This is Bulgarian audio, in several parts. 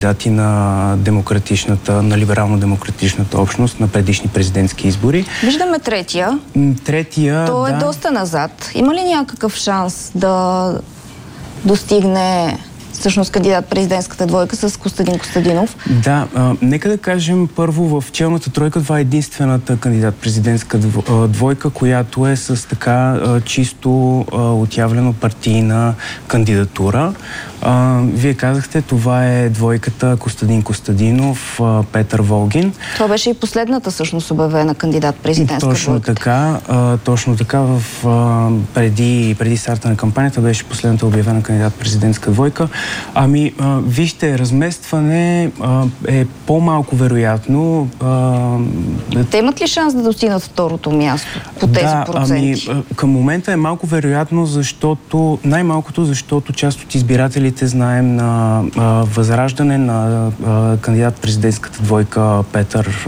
кандидати на либерално-демократичната общност на предишни президентски избори. Виждаме третия. Той е доста назад. Има ли някакъв шанс да достигне всъщност кандидат президентската двойка с Костадин Костадинов? Да, нека да кажем първо в челната тройка това е единствената кандидат президентска двойка, която е с така чисто отявлено партийна кандидатура. Вие казахте, това е двойката Костадин Костадинов, Петър Волгин. Това беше и последната всъщност обявена кандидат президентска двойка. Точно така. Преди старта на кампанията беше последната обявена кандидат президентска двойка. Вижте, разместване е по-малко вероятно. Те имат ли шанс да достигнат второто място по тези проценти? Към момента е малко вероятно, най-малкото защото част от избирателите знаем на Възраждане, на кандидат президентската двойка Петър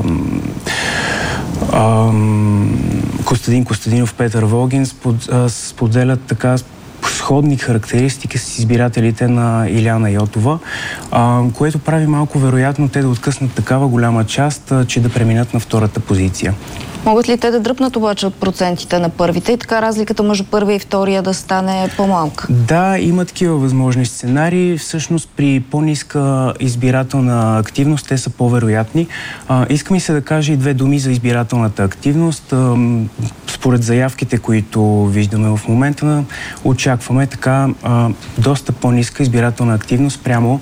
Костадин Костадинов, Петър Волгин споделят така сходни характеристики с избирателите на Илияна Йотова, което прави малко вероятно те да откъснат такава голяма част, че да преминат на втората позиция. Могат ли те да дръпнат обаче от процентите на първите и така разликата между първия и втория да стане по-малка? Да, има такива възможни сценарии. Всъщност при по-ниска избирателна активност те са по-вероятни. Иска ми се да кажа и две думи за избирателната активност. Според заявките, които виждаме в момента, очакваме така доста по-ниска избирателна активност прямо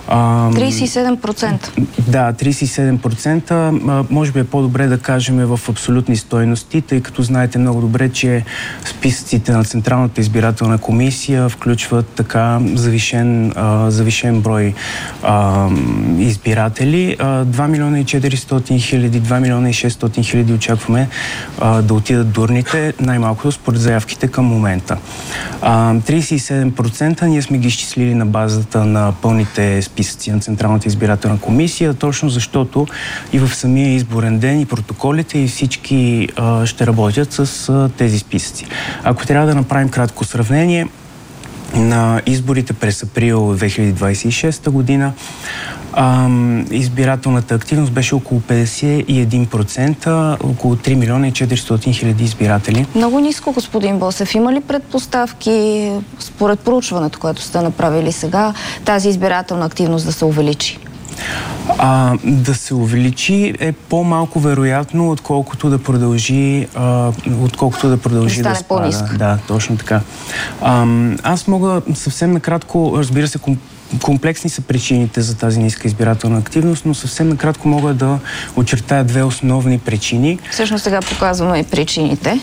37%. Да, 37%. Може би е по-добре да кажем в абсолютни стойности, тъй като знаете много добре, че списъците на Централната избирателна комисия включват така завишен брой избиратели. 2 милиона и 400 хиляди, 2 милиона и 600 хиляди очакваме да отидат до урните, най-малкото според заявките към момента. 37% ние сме ги изчислили на базата на пълните списъци на Централната избирателна комисия, точно защото и в самия изборен ден и протоколите и всички ще работят с тези списъци. Ако трябва да направим кратко сравнение на изборите през април 2026 година, избирателната активност беше около 51%, около 3 милиона и 400 хиляди избиратели. Много ниско, господин Босев. Има ли предпоставки, според проучването, което сте направили сега, тази избирателна активност да се увеличи? Да се увеличи е по-малко вероятно, отколкото да продължи да спада. По-ниска. Да, точно така. Аз мога съвсем накратко, разбира се, комплексни са причините за тази ниска избирателна активност, но съвсем накратко мога да очертая две основни причини. Всъщност сега показваме и причините.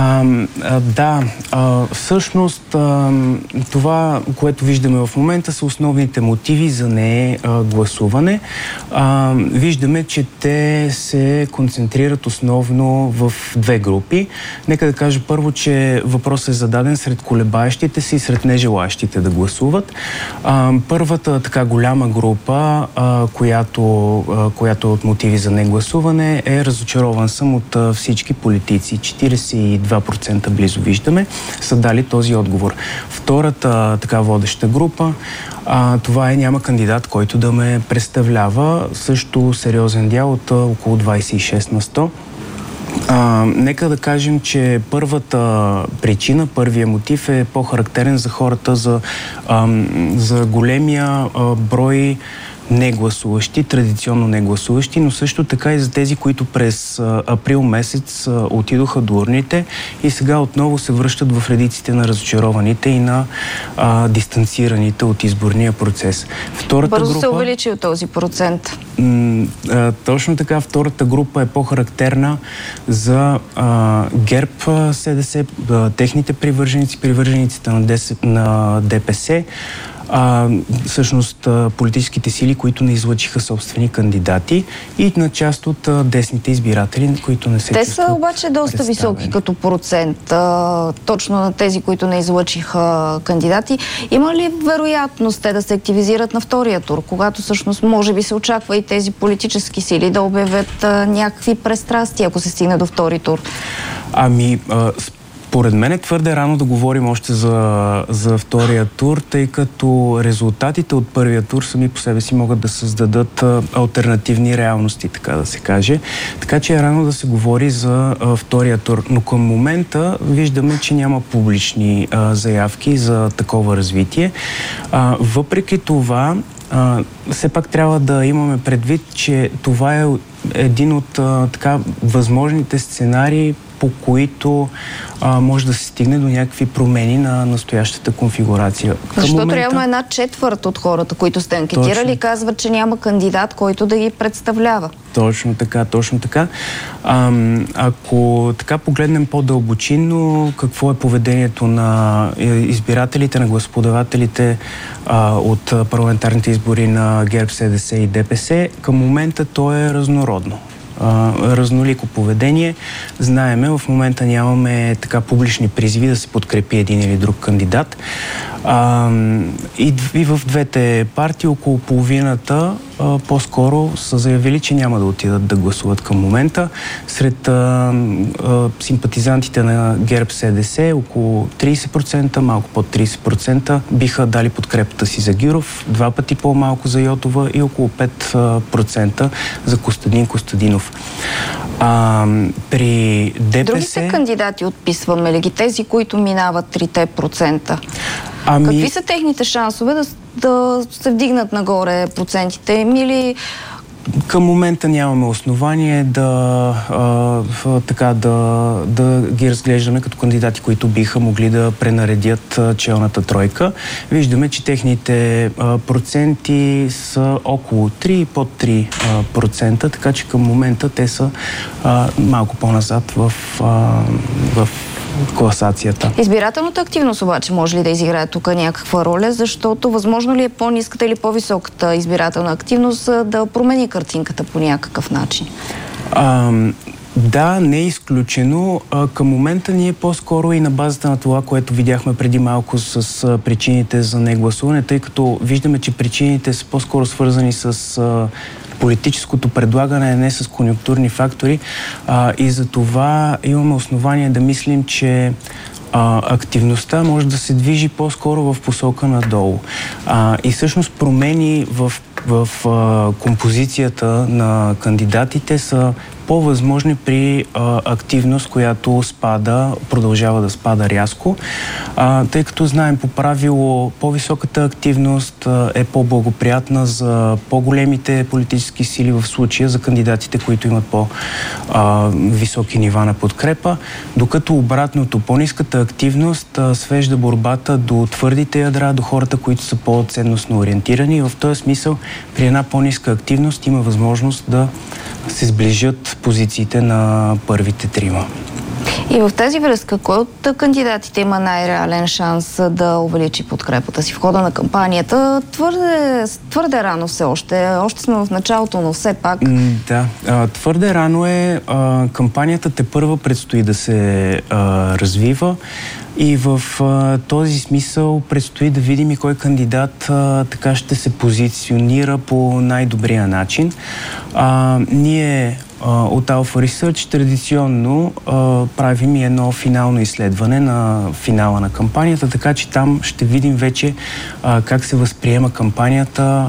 Всъщност това, което виждаме в момента, са основните мотиви за не гласуване. Виждаме, че те се концентрират основно в две групи. Нека да кажа първо, че въпросът е зададен сред колебаещите си и сред нежелащите да гласуват. Първата така голяма група, която е от мотиви за негласуване, е разочарован съм от всички политици. 42% близо виждаме, са дали този отговор. Втората така водеща група, това е няма кандидат, който да ме представлява. Също сериозен дял от около 26 на 100. Нека да кажем, че първата причина, първия мотив е по-характерен за хората, за големия брой негласуващи, традиционно негласуващи, но също така и за тези, които през април месец отидоха до урните и сега отново се връщат в редиците на разочарованите и на дистанцираните от изборния процес. Бързо се увеличи от този процент. Точно така, втората група е по-характерна за ГЕРБ, СДС, техните привържениците на ДПС, всъщност политическите сили, които не излъчиха собствени кандидати и на част от десните избиратели, които не се чувстват. Те са обаче доста високи като процент, точно на тези, които не излъчиха кандидати. Има ли вероятност те да се активизират на втория тур, когато всъщност може би се очаква и тези политически сили да обявят някакви пристрастия, ако се стигне до втори тур? Според мен е твърде рано да говорим още за втория тур, тъй като резултатите от първия тур сами по себе си могат да създадат алтернативни реалности, така да се каже. Така че е рано да се говори за втория тур. Но към момента виждаме, че няма публични заявки за такова развитие. Въпреки това, все пак трябва да имаме предвид, че това е един от възможните сценарии, по които може да се стигне до някакви промени на настоящата конфигурация. Защото реално 1/4 от хората, които сте анкетирали, казват, че няма кандидат, който да ги представлява. Точно така. Ако така погледнем по-дълбочинно, какво е поведението на избирателите, на гласоподавателите от парламентарните избори на ГЕРБ, СДС и ДПС, към момента то е разнородно. Разнолико поведение. Знаеме, в момента нямаме така публични призиви да се подкрепи един или друг кандидат. И в двете партии около половината по-скоро са заявили, че няма да отидат да гласуват към момента. Сред симпатизантите на ГЕРБ СДС около 30%, малко под 30% биха дали подкрепата си за Гюров, 2 пъти по-малко за Йотова и около 5% за Костадин Костадинов. При ДПС... Другите кандидати отписваме ли ги? Тези, които минават 3%? Какви са техните шансове да се вдигнат нагоре процентите им или... Към момента нямаме основание да ги разглеждаме като кандидати, които биха могли да пренаредят челната тройка. Виждаме, че техните проценти са около 3 и под 3%, така че към момента те са малко по-назад в класацията. Избирателната активност обаче може ли да изиграе тук някаква роля, защото възможно ли е по-ниската или по-високата избирателна активност да промени картинката по някакъв начин? Да, не е изключено. Към момента ние по-скоро и на базата на това, което видяхме преди малко с причините за негласуване, тъй като виждаме, че причините са по-скоро свързани с политическото предлагане, не с конюнктурни фактори, и за това имаме основание да мислим, че активността може да се движи по-скоро в посока надолу. И всъщност промени в композицията на кандидатите са по-възможни при активност, която продължава да спада рязко, тъй като знаем по правило по-високата активност е по-благоприятна за по-големите политически сили, в случая за кандидатите, които имат по-високи нива на подкрепа, докато обратното, по-ниската активност свежда борбата до твърдите ядра, до хората, които са по-ценностно ориентирани. В този смисъл при една по-ниска активност има възможност да се сближат позициите на първите трима. И в тази връзка, кой от кандидатите има най-реален шанс да увеличи подкрепата си в хода на кампанията? Твърде рано все още. Още сме в началото, но все пак... Да, твърде рано е. Кампанията тепърва предстои да се развива. И в този смисъл предстои да видим и кой кандидат така ще се позиционира по най-добрия начин. Ние от Alpha Research традиционно правим и едно финално изследване на финала на кампанията, така че там ще видим вече как се възприема кампанията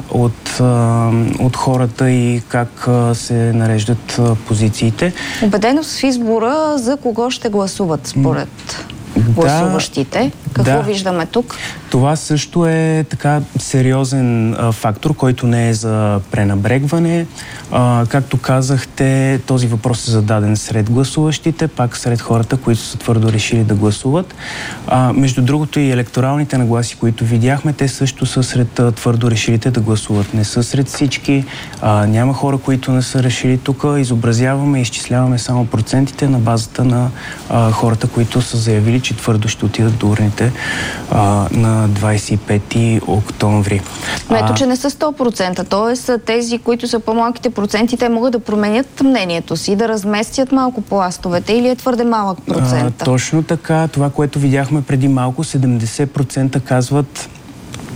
от хората и как се нареждат позициите. Убеденост в избора за кого ще гласуват според гласуващите? Какво виждаме тук? Това също е така сериозен фактор, който не е за пренабрегване. Както казахте, този въпрос е зададен сред гласуващите, пак сред хората, които са твърдо решили да гласуват. Между другото и електоралните нагласи, които видяхме, те също са сред твърдо решилите да гласуват. Не са сред всички. Няма хора, които не са решили тук. Изобразяваме и изчисляваме само процентите на базата на хората, които са заявили, че твърдо ще отидат до урните на 25 октомври. Но ето, че не са 100%. Тоест, тези, които са по-малките проценти, те могат да променят мнението си, да разместят малко пластовете, или е твърде малък процент? Точно така. Това, което видяхме преди малко, 70% казват,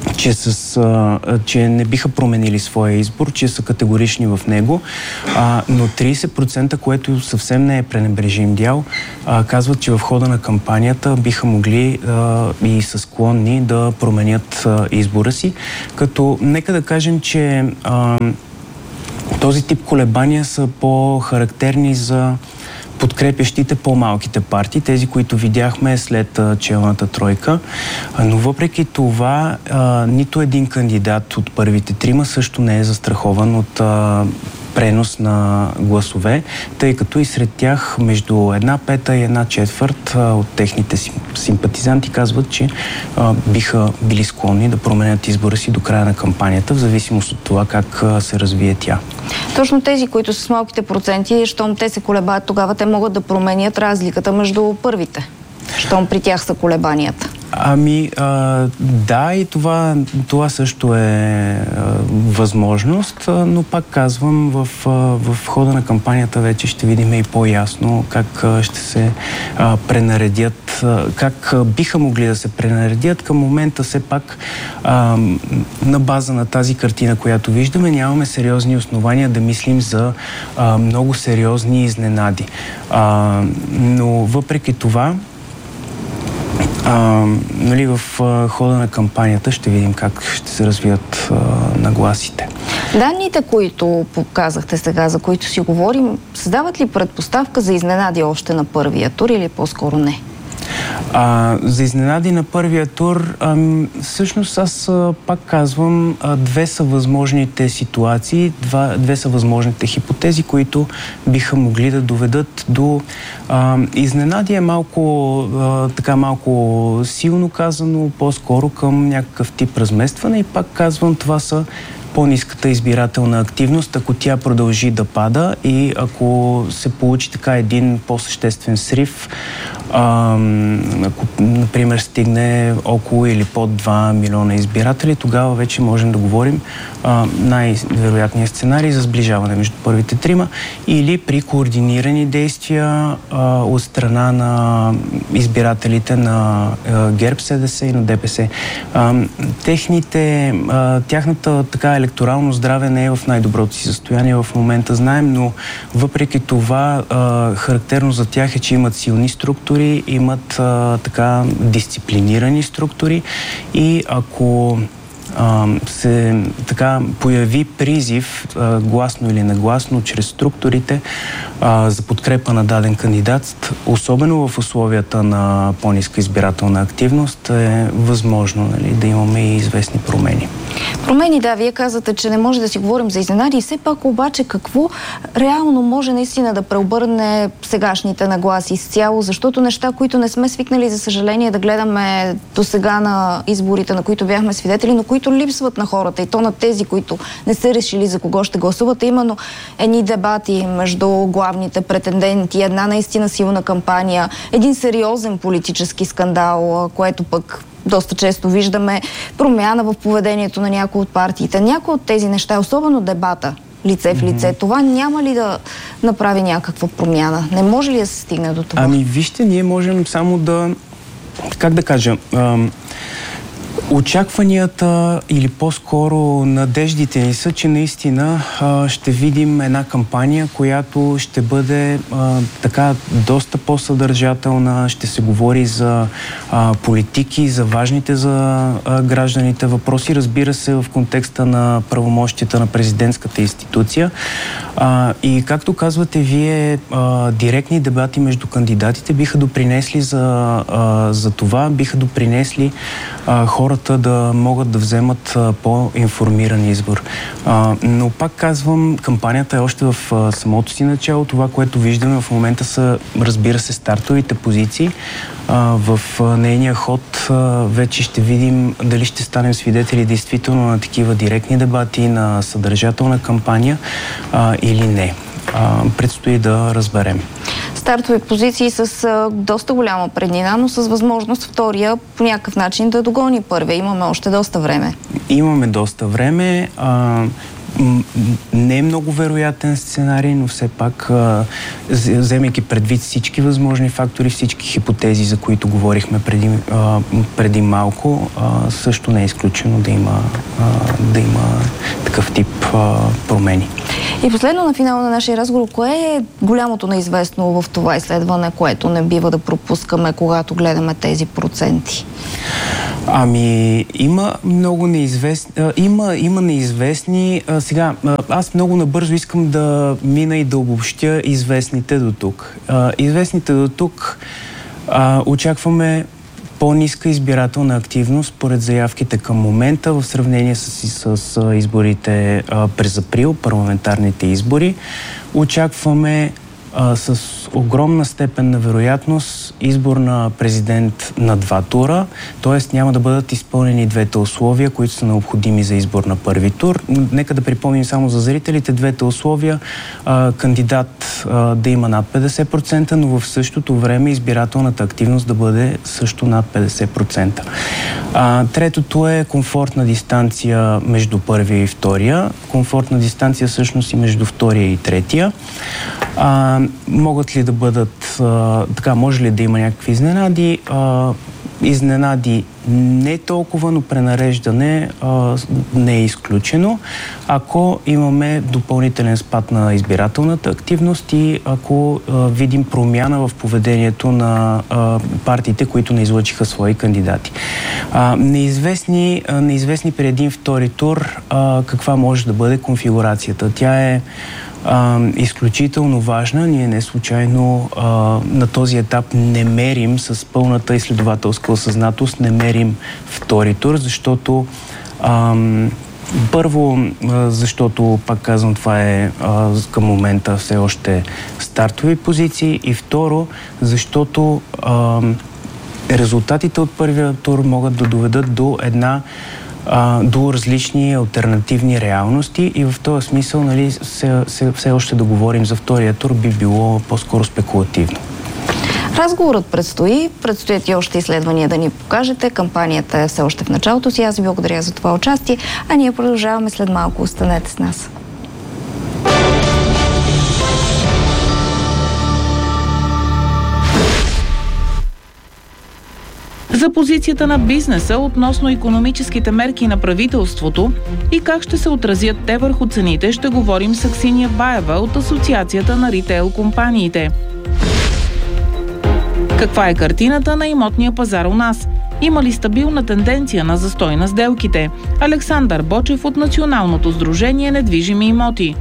че не биха променили своя избор, че са категорични в него, но 30%, което съвсем не е пренебрежим дял, казват, че в хода на кампанията биха могли и са склонни да променят избора си, като нека да кажем, че този тип колебания са по-характерни за подкрепящите по-малките партии, тези, които видяхме след челната тройка. Но въпреки това, нито един кандидат от първите трима също не е застрахован от пренос на гласове, тъй като и сред тях между 1/5 и 1/4 от техните симпатизанти казват, че биха били склонни да променят избора си до края на кампанията, в зависимост от това как се развие тя. Точно тези, които са с малките проценти, щом те се колебаят, тогава те могат да променят разликата между първите. Щом при тях са колебанията. Да, и това също е възможност, но пак казвам, в хода на кампанията вече ще видим и по-ясно как ще се пренаредят, как биха могли да се пренаредят. Към момента все пак на база на тази картина, която виждаме, нямаме сериозни основания да мислим за много сериозни изненади. Но въпреки това, в хода на кампанията ще видим как ще се развият нагласите. Данните, които показахте сега, за които си говорим, създават ли предпоставка за изненади още на първия тур или по-скоро не? За изненади на първия тур, всъщност аз пак казвам, две са възможните ситуации, две са възможните хипотези, които биха могли да доведат до изненади е малко силно казано, по-скоро към някакъв тип разместване и пак казвам, това са по-ниската избирателна активност, ако тя продължи да пада и ако се получи така един по-съществен срив, ако, например, стигне около или под 2 милиона избиратели, тогава вече можем да говорим най-вероятният сценарий за сближаване между първите трима или при координирани действия от страна на избирателите на ГЕРБ-СДС и на ДПС. Тяхната така електорално здраве не е в най-доброто си състояние в момента, знаем, но въпреки това характерно за тях е, че имат силни структури, имат така дисциплинирани структури и ако се така появи призив, гласно или негласно, чрез структурите за подкрепа на даден кандидат, особено в условията на по-ниска избирателна активност, е възможно да имаме и известни промени. Промени, да, вие казвате, че не може да си говорим за изненади и все пак обаче какво реално може наистина да преобърне сегашните нагласи изцяло, защото неща, които не сме свикнали, за съжаление, да гледаме до сега на изборите, на които бяхме свидетели, но които липсват на хората и то на тези, които не са решили за кого ще гласуват, именно едни дебати между главните претенденти, една наистина силна кампания, един сериозен политически скандал, което пък доста често виждаме, промяна в поведението на някои от партиите. Някои от тези неща, особено дебата, лице в лице, това няма ли да направи някаква промяна? Не може ли да се стигне до това? Вижте, ние можем само да, как да кажа, очакванията или по-скоро надеждите ни са, че наистина ще видим една кампания, която ще бъде така доста по-съдържателна, ще се говори за политики, за важните за гражданите въпроси, разбира се, в контекста на правомощията на президентската институция. И както казвате вие, директни дебати между кандидатите биха допринесли за това, биха допринесли хората да могат да вземат по-информиран избор. Но пак казвам, кампанията е още в самото си начало. Това, което виждаме в момента са, разбира се, стартовите позиции. В нейния ход вече ще видим дали ще станем свидетели действително на такива директни дебати, на съдържателна кампания или не. Предстои да разберем. Стартови позиции с доста голяма преднина, но с възможност втория по някакъв начин да догони първия. Имаме още доста време. Имаме доста време. не е много вероятен сценарий, но все пак, вземайки предвид всички възможни фактори, всички хипотези, за които говорихме преди малко, също не е изключено да има такъв тип промени. И последно, на финала на нашия разговор, кое е голямото неизвестно в това изследване, което не бива да пропускаме, когато гледаме тези проценти? Има много неизвестни. Има неизвестни. Сега, аз много набързо искам да мина и да обобщя известните до тук. Известните до тук очакваме по-ниска избирателна активност според заявките към момента в сравнение с изборите през април, парламентарните избори. Очакваме с огромна степен на вероятност избор на президент на 2 тура, т.е. няма да бъдат изпълнени двете условия, които са необходими за избор на първи тур. Нека да припомним само за зрителите двете условия. Кандидат да има над 50%, но в същото време избирателната активност да бъде също над 50%. Третото е комфортна дистанция между първия и втория. Комфортна дистанция всъщност и между втория и третия. Могат ли да бъдат, може ли да има някакви изненади? Изненади не толкова, но пренареждане не е изключено. Ако имаме допълнителен спад на избирателната активност и ако видим промяна в поведението на партиите, които не излъчиха свои кандидати. Неизвестни при един втори тур каква може да бъде конфигурацията. Тя е изключително важна. Ние не случайно на този етап не мерим с пълната изследователска осъзнатост, не мерим втори тур, защото първо, защото, пак казвам, това е към момента все още стартови позиции, и второ, защото резултатите от първия тур могат да доведат до различни алтернативни реалности и в този смисъл, все още да говорим за втория тур би било по-скоро спекулативно. Разговорът предстои. Предстоят и още изследвания да ни покажете. Кампанията е все още в началото си. Аз ви благодаря за това участие, а ние продължаваме след малко. Останете с нас. За позицията на бизнеса относно икономическите мерки на правителството и как ще се отразят те върху цените, ще говорим с Аксинья Баева от Асоциацията на ритейл компаниите. Каква е картината на имотния пазар у нас? Има ли стабилна тенденция на застой на сделките? Александър Бочев от Националното сдружение недвижими имоти.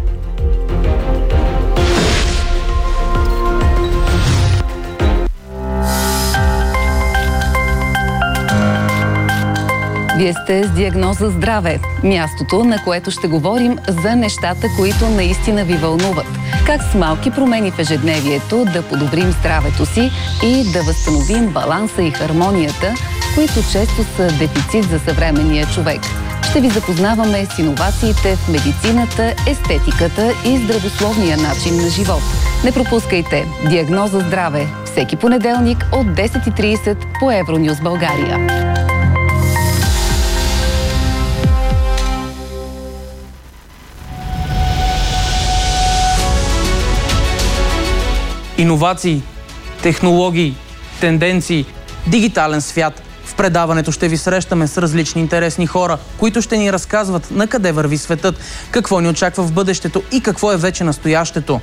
Вие сте с Диагноза здраве, мястото, на което ще говорим за нещата, които наистина ви вълнуват. Как с малки промени в ежедневието да подобрим здравето си и да възстановим баланса и хармонията, които често са дефицит за съвременния човек. Ще ви запознаваме с иновациите в медицината, естетиката и здравословния начин на живот. Не пропускайте Диагноза здраве всеки понеделник от 10:30 по Евронюс България. Иновации, технологии, тенденции, дигитален свят. В предаването ще ви срещаме с различни интересни хора, които ще ни разказват на къде върви светът, какво ни очаква в бъдещето и какво е вече настоящето.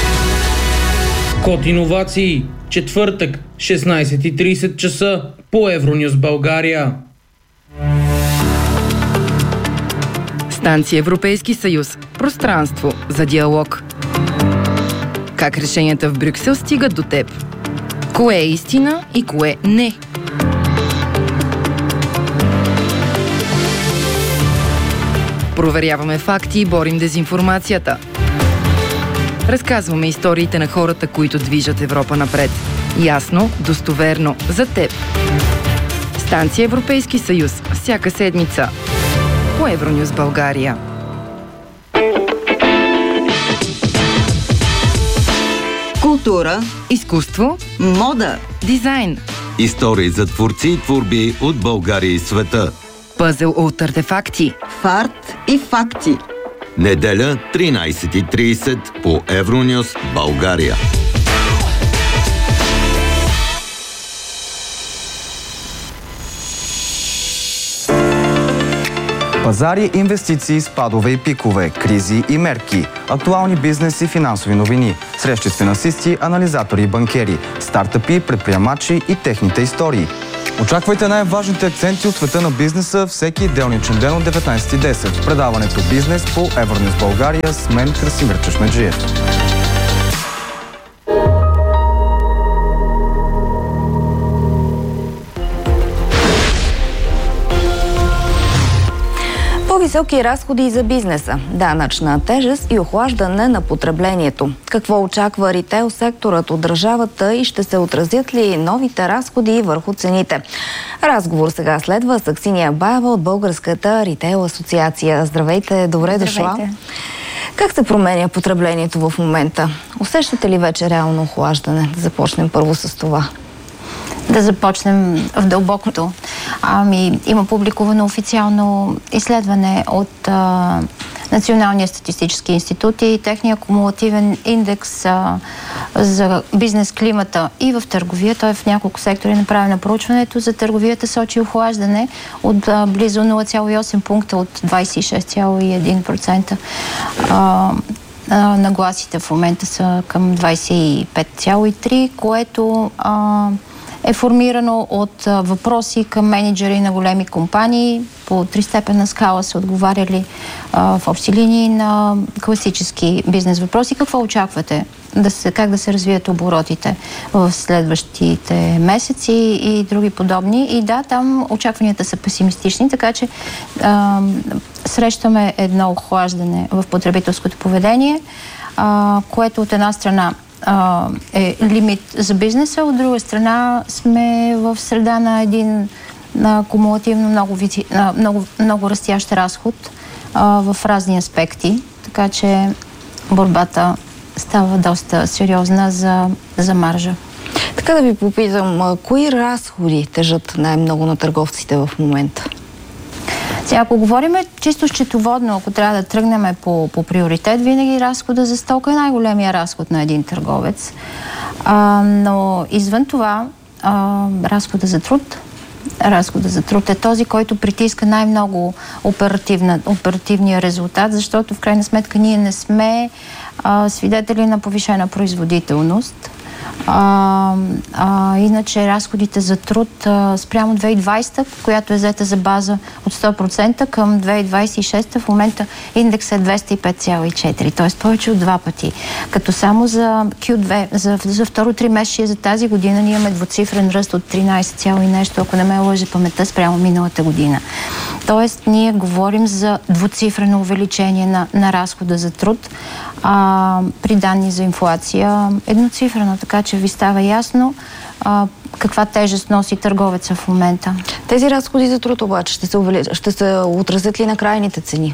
Код иновации. Четвъртък, 16:30 часа по Евронюс България. Станция Европейски съюз. Пространство за диалог. Как решенията в Брюксел стигат до теб? Кое е истина и кое не? Проверяваме факти и борим дезинформацията. Разказваме историите на хората, които движат Европа напред. Ясно, достоверно, за теб. Станция Европейски съюз. Всяка седмица. По Евронюс България. Култура, изкуство, мода, дизайн, истории за творци и творби от България и света, пъзел от артефакти, фарт и факти, Неделя 13:30 по Евронюс България. Пазари, инвестиции, спадове и пикове, кризи и мерки, актуални бизнес и финансови новини, срещи с финансисти, анализатори и банкери, стартъпи, предприемачи и техните истории. Очаквайте най-важните акценти от света на бизнеса всеки делничен ден от 19:10 в предаването Бизнес по Евронюс България с мен Красимир Чешмеджиев. По-високи разходи за бизнеса, данъчна тежест и охлаждане на потреблението. Какво очаква ритейл секторът от държавата и ще се отразят ли новите разходи върху цените? Разговор сега следва с Аксиния Баева от Българската ритейл асоциация. Здравейте, добре дошла. Как се променя потреблението в момента? Усещате ли вече реално охлаждане? Да започнем първо с това. Да започнем в дълбокото. Има публикувано официално изследване от Националния статистически институт и техния кумулативен индекс за бизнес климата и в търговия. Той в няколко сектори направи на проучването. За търговията сочи охлаждане от близо 0,8 пункта от 26,1%. Нагласите в момента са към 25,3%, което е формирано от въпроси към менеджери на големи компании. По тристепенна скала са отговаряли в общи линии на класически бизнес въпроси. Какво очаквате? Как да се развият оборотите в следващите месеци и други подобни. И да, там очакванията са песимистични, така че срещаме едно охлаждане в потребителското поведение, което от една страна е лимит за бизнеса, от друга страна сме в среда на един кумулативно много растящ разход в разни аспекти, така че борбата става доста сериозна за маржа. Така да ви попитам, кои разходи тежат най-много на търговците в момента? Сега, ако говорим чисто счетоводно, ако трябва да тръгнем по приоритет, винаги разхода за стока е най-големия разход на един търговец. Но извън това, разхода за труд е този, който притиска най-много оперативния резултат, защото в крайна сметка ние не сме свидетели на повишена производителност. Иначе разходите за труд спрямо 2020, която е взета за база от 100%, към 2026 в момента индекс е 205,4, т.е. повече от 2 пъти. Като само за Q2, за второ тримесечие за тази година ние имаме двуцифрен ръст от 13, нещо, ако не ме лъже паметта, спрямо миналата година. Тоест ние говорим за двуцифрено увеличение на разхода за труд, при данни за инфлация едноцифрено, така че ви става ясно каква тежест носи търговеца в момента. Тези разходи за труд обаче ще се отразят ли на крайните цени?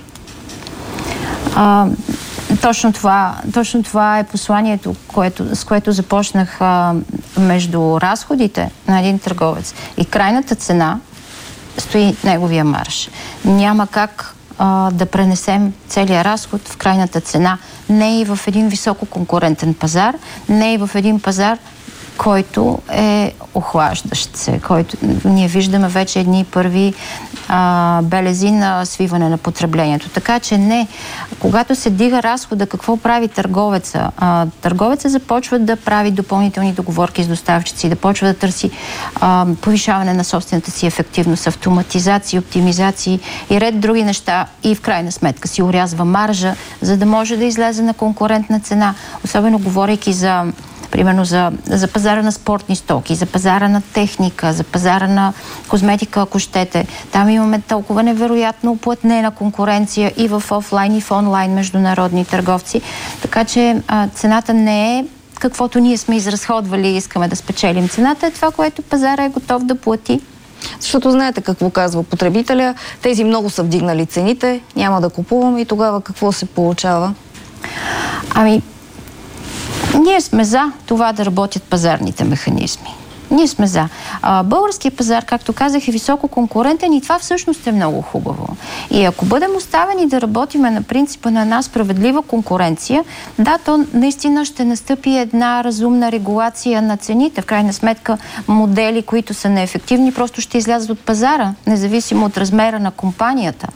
Точно това е посланието, с което започнах. Между разходите на един търговец и крайната цена стои неговия марж. Няма как да пренесем целия разход в крайната цена. Не и в един високо конкурентен пазар, не и в един пазар, който е охлаждащ се, който ние виждаме вече едни първи белези на свиване на потреблението. Така че не, когато се дига разхода, какво прави търговеца? Търговеца започва да прави допълнителни договорки с доставчици, да почва да търси повишаване на собствената си ефективност, автоматизации, оптимизации и ред други неща и в крайна сметка си урязва маржа, за да може да излезе на конкурентна цена. Особено говорейки примерно за пазара на спортни стоки, за пазара на техника, за пазара на козметика, ако щете. Там имаме толкова невероятно уплътнена конкуренция и в офлайн, и в онлайн международни търговци. Така че цената не е каквото ние сме изразходвали и искаме да спечелим. Цената е това, което пазара е готов да плати. Защото знаете какво казва потребителя. Тези много са вдигнали цените, няма да купувам и тогава какво се получава? Ние сме за това да работят пазарните механизми. Ние сме за. Българският пазар, както казах, е високо конкурентен и това всъщност е много хубаво. И ако бъдем оставени да работиме на принципа на една справедлива конкуренция, да, то наистина ще настъпи една разумна регулация на цените. В крайна сметка модели, които са неефективни, просто ще излязат от пазара, независимо от размера на компанията.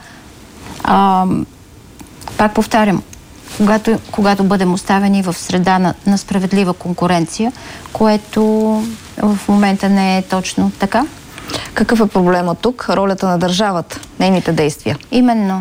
Пак повтарям, когато бъдем оставени в среда на справедлива конкуренция, което в момента не е точно така. Какъв е проблемът тук? Ролята на държавата, нейните действия? Именно.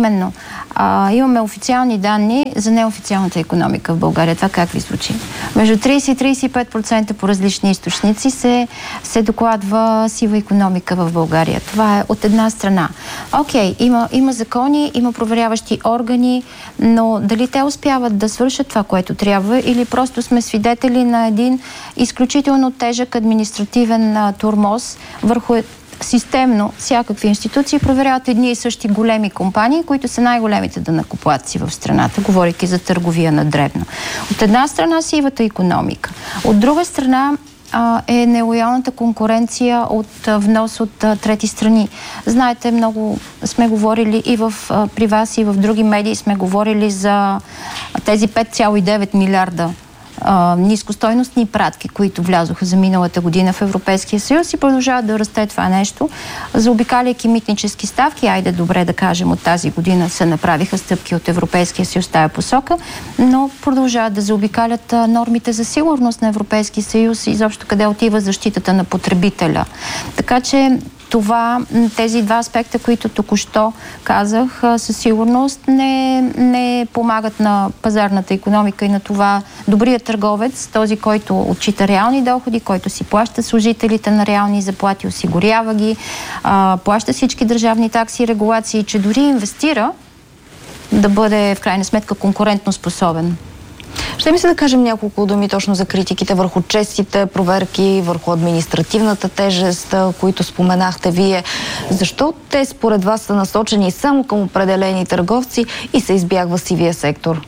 Имаме официални данни за неофициалната икономика в България. Това как ви звучи? Между 30 и 35% по различни източници се докладва сива икономика в България. Това е от една страна. Окей, има закони, има проверяващи органи, но дали те успяват да свършат това, което трябва, или просто сме свидетели на един изключително тежък административен тормоз върху системно всякакви институции проверяват едни и същи големи компании, които са най-големите данъкоплатци в страната, говорейки за търговия на дребно. От една страна сивата икономика, от друга страна е нелоялната конкуренция от внос от трети страни. Знаете, много сме говорили и при вас, и в други медии сме говорили за тези 5,9 милиарда нискостойностни пратки, които влязоха за миналата година в Европейския съюз и продължават да расте това нещо. Заобикаляйки митнически ставки, айде добре да кажем, от тази година се направиха стъпки от Европейския съюз в тая посока, но продължават да заобикалят нормите за сигурност на Европейския съюз и изобщо къде отива защитата на потребителя. Така че тези два аспекта, които току-що казах, със сигурност не помагат на пазарната икономика и на това добрият търговец, този, който отчита реални доходи, който си плаща служителите на реални заплати, осигурява ги, плаща всички държавни такси и регулации, че дори инвестира да бъде в крайна сметка конкурентно способен. Ще ми се да кажем няколко думи точно за критиките върху честите проверки, върху административната тежест, които споменахте вие. Защо те според вас са насочени само към определени търговци и се избягва сивия сектор?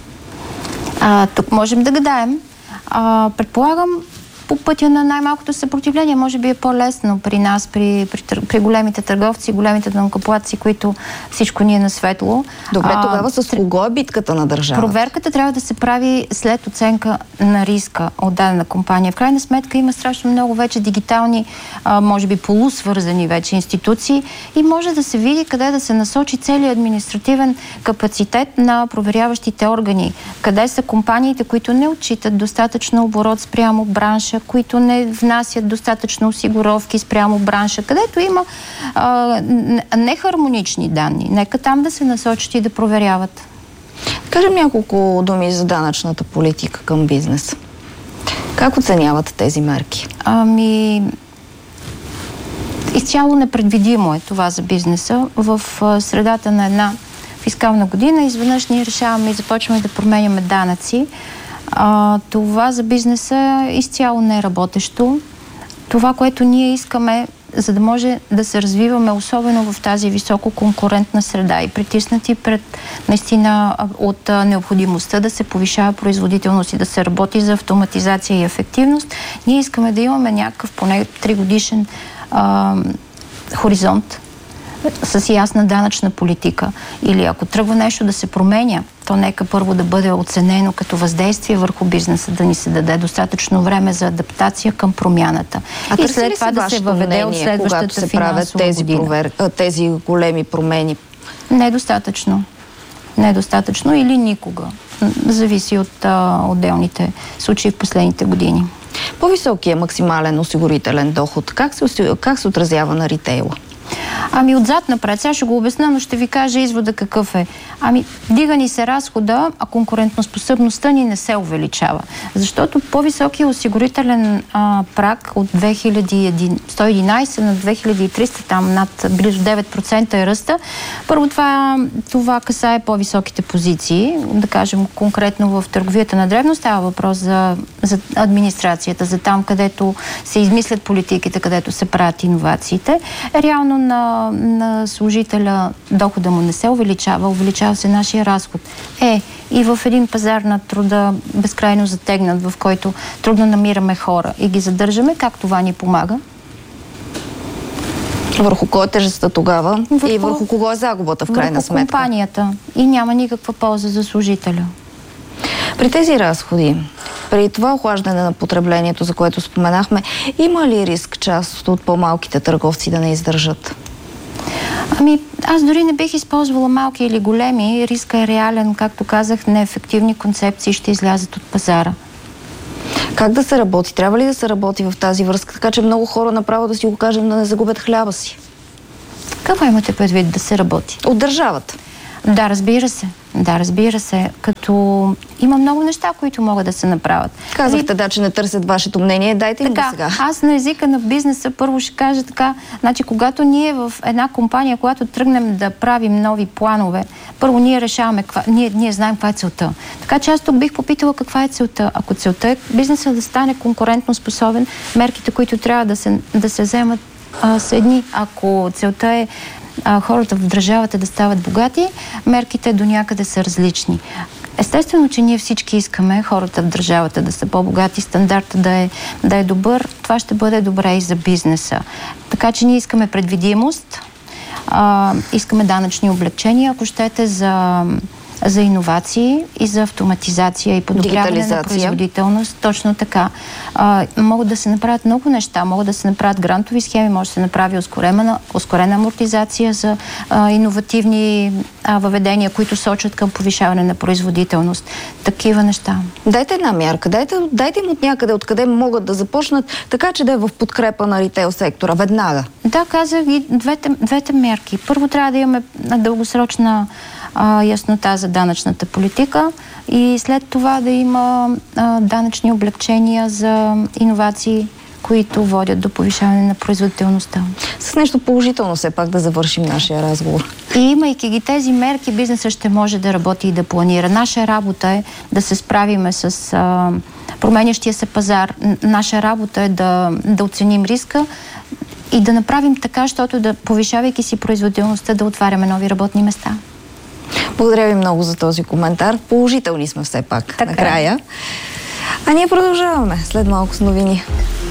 Тук можем да гадаем. Предполагам, по пътя на най-малкото съпротивление. Може би е по-лесно при нас, при големите търговци, големите данъкоплатци, които всичко ни е на светло. Добре, тогава с кого е битката на държавата? Проверката трябва да се прави след оценка на риска от дадена компания. В крайна сметка има страшно много вече дигитални, може би полусвързани вече институции и може да се види къде да се насочи целият административен капацитет на проверяващите органи. Къде са компаниите, които не отчитат достатъчно оборот спрямо бранша, които не внасят достатъчно осигуровки спрямо бранша, където има нехармонични данни. Нека там да се насочат и да проверяват. Кажем няколко думи за данъчната политика към бизнеса. Как оценяват тези мерки? Изцяло непредвидимо е това за бизнеса. В средата на една фискална година изведнъж ние решаваме и започваме да променяме данъци. Това за бизнеса е изцяло не е работещо. Това, което ние искаме, за да може да се развиваме, особено в тази високо конкурентна среда и притиснати пред наистина от необходимостта да се повишава производителност и да се работи за автоматизация и ефективност, ние искаме да имаме някакъв поне 3-годишен хоризонт с ясна данъчна политика. Или ако тръгва нещо да се променя, то нека първо да бъде оценено като въздействие върху бизнеса, да ни се даде достатъчно време за адаптация към промяната. И след това да се въведе от следващата финансова година. Тези големи промени? Недостатъчно. Недостатъчно или никога. Зависи от отделните случаи в последните години. По-високият максимален осигурителен доход, как се отразява на ритейла? Отзад напред. Сега ще го обясня, но ще ви кажа извода какъв е. Дига ни се разхода, а конкурентоспособността ни не се увеличава. Защото по-високият осигурителен праг от 2111 на 2300, там над близо 9% е ръста. Първо това касае по-високите позиции. Да кажем конкретно в търговията на дребно става въпрос за администрацията, за там, където се измислят политиките, където се правят иновациите. Реално на служителя дохода му не се увеличава, увеличава се нашия разход. и в един пазар на труда безкрайно затегнат, в който трудно намираме хора и ги задържаме, как това ни помага? Върху кой е тежестта тогава и върху кого е загубата в крайна сметка? Върху компанията и няма никаква полза за служителя. При тези разходи, при това охлаждане на потреблението, за което споменахме, има ли риск част от по-малките търговци да не издържат? Ами, аз дори не бих използвала малки или големи. Риска е реален, както казах, неефективни концепции ще излязат от пазара. Как да се работи? Трябва ли да се работи в тази връзка, така че много хора направо да си го кажем да не загубят хляба си? Какво имате предвид да се работи? От държавата. Да, разбира се. Да, разбира се. Като има много неща, които могат да се направят. Казахте, да, че не търсят вашето мнение. Дайте им го сега. Аз на езика на бизнеса първо ще кажа така. Значи, когато ние в една компания, когато тръгнем да правим нови планове, първо ние решаваме, ние знаем каква е целта. Така че аз тук бих попитала каква е целта. Ако целта е бизнеса да стане конкурентно способен, мерките, които трябва да се вземат са едни. Ако целта е хората в държавата да стават богати, мерките до някъде са различни. Естествено, че ние всички искаме хората в държавата да са по-богати, стандарта да е добър. Това ще бъде добре и за бизнеса. Така че ние искаме предвидимост, искаме данъчни облекчения, ако щете, за иновации и за автоматизация и подобряване на производителност. Точно така. Могат да се направят много неща. Могат да се направят грантови схеми, може да се направи ускорена амортизация за иновативни въведения, които сочат към повишаване на производителност. Такива неща. Дайте една мярка. Дайте им от някъде, откъде могат да започнат, така че да е в подкрепа на ритейл сектора. Веднага. Да, казах и двете мерки. Първо трябва да имаме дългосрочна яснота за данъчната политика и след това да има данъчни облекчения за иновации, които водят до повишаване на производителността. С нещо положително все пак да завършим нашия разговор. И имайки ги тези мерки, бизнесът ще може да работи и да планира. Наша работа е да се справиме с променящия се пазар. Наша работа е да оценим риска и да направим така, защото да, повишавайки си производителността, да отваряме нови работни места. Благодаря ви много за този коментар. Положителни сме все пак накрая. А ние продължаваме след малко с новини.